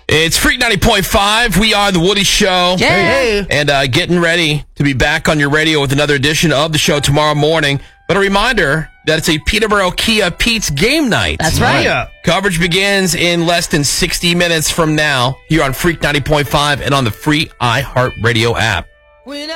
It's Freak 90.5. We are The Woody Show. Yeah. And getting ready to be back on your radio with another edition of the show tomorrow morning. But a reminder that it's a Peterborough Kia Pete's game night. That's right. Yeah. Coverage begins in less than 60 minutes from now here on Freak 90.5 and on the free iHeartRadio app.